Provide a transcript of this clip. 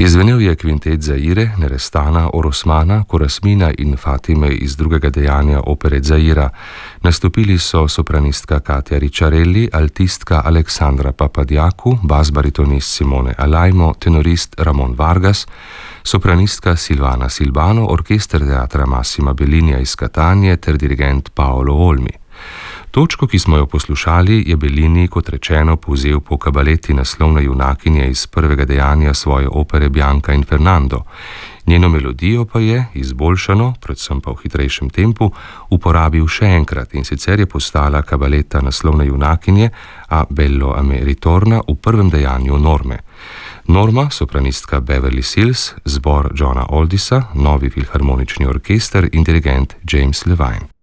Izvenel je kvintet Zaire, Nerestana, Orosmana, Korasmina in Fatime iz drugega dejanja opere Zaira. Nastopili so sopranistka Katja Ricciarelli, altistka Aleksandra Papadjaku, basbaritonist Simone Alaimo, tenorist Ramon Vargas, sopranistka Silvana Silbano, orkester teatra Massima Bellinija iz Catanie ter dirigent Paolo Olmi. Točko, ki smo jo poslušali, je Bellini, kot rečeno, povzel po kabaleti naslovne junakinje iz prvega dejanja svoje opere Bianca in Fernando. Njeno melodijo pa je, izboljšano, predvsem pa v hitrejšem tempu, uporabil še enkrat in sicer je postala kabaleta naslovne junakinje A bello a me ritorna v prvem dejanju Norme. Norma, sopranistka Beverly Sills, zbor Johna Oldisa, novi filharmonični orkester in dirigent James Levine.